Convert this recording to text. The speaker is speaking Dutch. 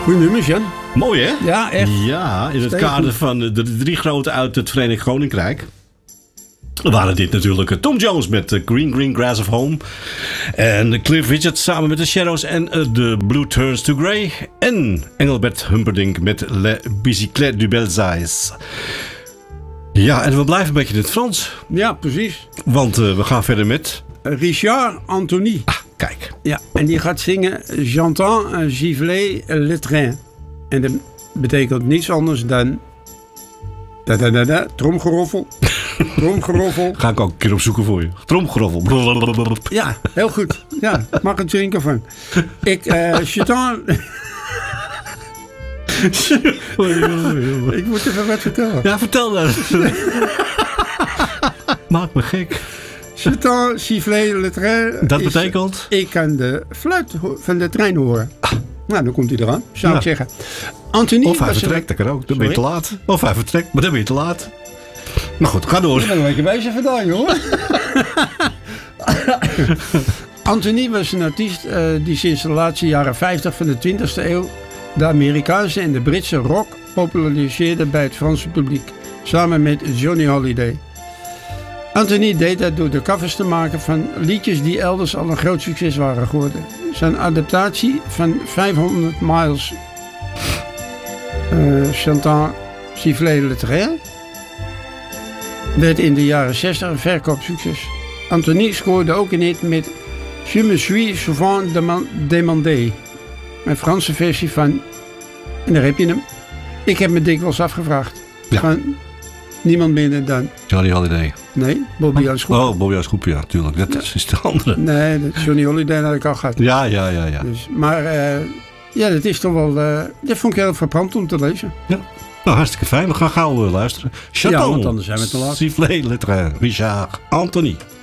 Goeie nummers, Jan. Mooi, hè? Ja, echt. Ja, in het Stevig. kader van de 3 grote uit het Verenigd Koninkrijk. Waren dit natuurlijk Tom Jones met Green Green Grass of Home. En Cliff Richard samen met de Shadows en The Blue Turns to Grey. En Engelbert Humperdinck met Le Bicyclette du Belsaïs. Ja, en we blijven een beetje in het Frans. Ja, precies. Want we gaan verder met... Richard Anthony. Ah, kijk. Ja, en die gaat zingen J'entends un gifler le train. En dat betekent niets anders dan... Tromgeroffel. Tromgeroffel. Ga ik ook een keer opzoeken voor je. Tromgeroffel. Ja, heel goed. Ja, mag het drinken van. J'entends... Ik moet even wat vertellen. Ja, vertel dan. Maak me gek. J'entends siffler le train. Dat betekent? Ik kan de fluit van de trein horen. Nou, dan komt hij eraan, zou ik zeggen. Anthony Of hij was vertrekt, dat kan ook. Dan ben je te laat. Of hij vertrekt, maar dan ben je te laat. Maar goed, ga door. Ik ben een beetje bezig vandaag, hoor. Anthony was een artiest die sinds de laatste jaren 50 van de 20e eeuw de Amerikaanse en de Britse rock populariseerde bij het Franse publiek. Samen met Johnny Holiday. Anthony deed dat door de covers te maken van liedjes die elders al een groot succes waren geworden. Zijn adaptatie van 500 Miles Chantant Siffler le Train werd in de jaren 60 een verkoopsucces. Anthony scoorde ook een hit met Je me suis souvent demandé. Een Franse versie van, en daar heb je hem, ik heb me dikwijls afgevraagd. Ja. Van niemand minder dan, Johnny Holiday. nee, Bobby Jansgroep. Oh, Bobby Jansgroep, ja, natuurlijk. Dat is de andere. Nee, dat Johnny Holiday had ik al gehad. Ja. Dus, maar ja, dat is toch wel, dat vond ik heel verbrand om te lezen. Ja. Nou, hartstikke fijn. We gaan gauw luisteren. Ja, want anders zijn we te laat. Siffler le train. Richard Anthony.